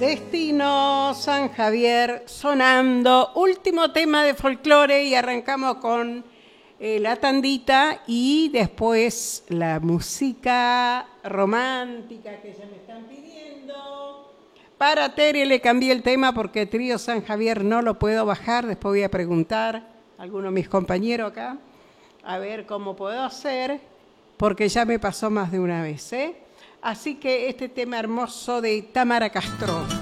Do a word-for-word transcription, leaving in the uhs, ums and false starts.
Destino San Javier sonando, último tema de folclore y arrancamos con eh, la tandita y después la música romántica que ya me están pidiendo. Para Tere le cambié el tema porque Trío San Javier no lo puedo bajar, después voy a preguntar a alguno de mis compañeros acá a ver cómo puedo hacer porque ya me pasó más de una vez, ¿eh? Así que este tema hermoso de Tamara Castro.